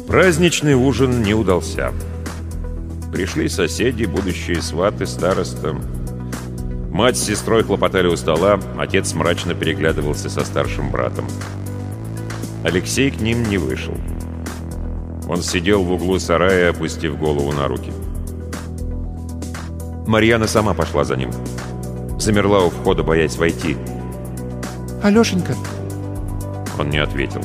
Праздничный ужин не удался. Пришли соседи, будущие сваты, староста. Мать с сестрой хлопотали у стола, отец мрачно переглядывался со старшим братом. Алексей к ним не вышел. Он сидел в углу сарая, опустив голову на руки. Марьяна сама пошла за ним. Замерла у входа, боясь войти. «Алешенька!» Он не ответил.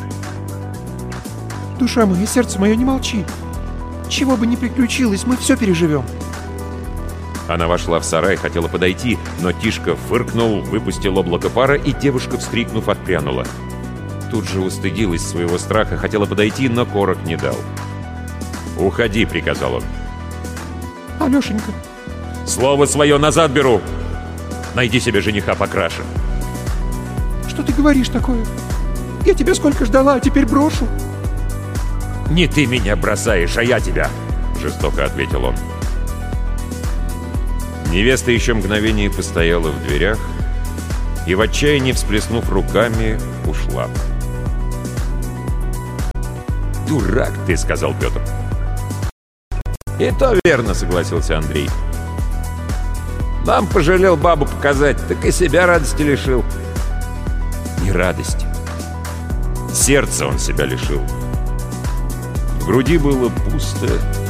«Душа моя, сердце мое, не молчи! Чего бы ни приключилось, мы все переживем!» Она вошла в сарай, хотела подойти, но Тишка фыркнул, выпустил облако пара, и девушка, вскрикнув, отпрянула. Тут же устыдилась своего страха, хотела подойти, но Корок не дал. «Уходи», — приказал он. «Алешенька!» «Слово свое назад беру! Найди себе жениха покраше!» «Что ты говоришь такое? Я тебя сколько ждала, а теперь брошу!» «Не ты меня бросаешь, а я тебя!» — жестоко ответил он. Невеста еще мгновение постояла в дверях и в отчаянии, всплеснув руками, ушла. «Дурак ты!» — сказал Петр. «И то верно!» — согласился Андрей. «Нам пожалел бабу показать, так и себя радости лишил». «Не радости. Сердца он себя лишил». В груди было пусто